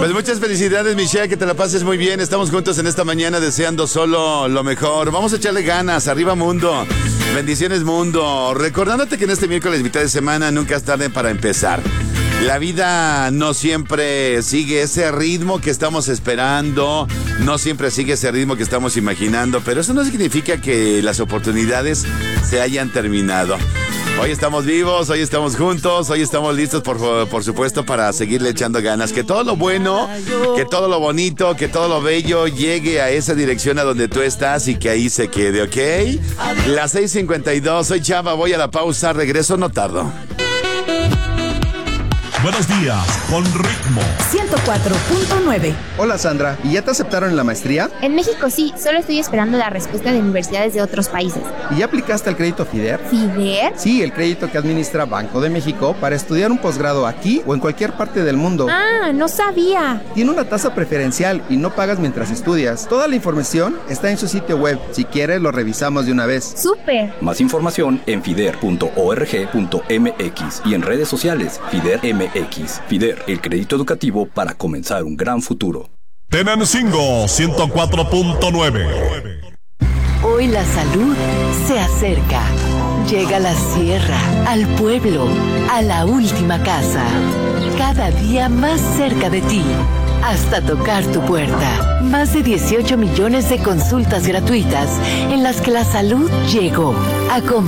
Pues muchas felicidades, Michelle, que te la pases muy bien. Estamos juntos en esta mañana deseando solo lo mejor. Vamos a echarle ganas, arriba mundo. Bendiciones mundo. Recordándote que en este miércoles mitad de semana nunca es tarde para empezar. La vida no siempre sigue ese ritmo que estamos esperando, no siempre sigue ese ritmo que estamos imaginando, pero eso no significa que las oportunidades se hayan terminado. Hoy estamos vivos, hoy estamos juntos, hoy estamos listos, por supuesto, para seguirle echando ganas. Que todo lo bueno, que todo lo bonito, que todo lo bello llegue a esa dirección a donde tú estás y que ahí se quede, ¿ok? Las 6:52, soy Chava, voy a la pausa, regreso, no tardo. Buenos días, con ritmo. 104.9. Hola Sandra, ¿y ya te aceptaron en la maestría? En México sí, solo estoy esperando la respuesta de universidades de otros países. ¿Y ya aplicaste al crédito FIDER? ¿FIDER? Sí, el crédito que administra Banco de México para estudiar un posgrado aquí o en cualquier parte del mundo. Ah, no sabía. Tiene una tasa preferencial y no pagas mientras estudias. Toda la información está en su sitio web. Si quieres, lo revisamos de una vez. ¡Súper! Más información en fider.org.mx y en redes sociales FIDER MX. FIDER, el crédito educativo para comenzar un gran futuro. Tenancingo 104.9. Hoy la salud se acerca. Llega a la sierra, al pueblo, a la última casa. Cada día más cerca de ti, hasta tocar tu puerta. Más de 18 millones de consultas gratuitas en las que la salud llegó.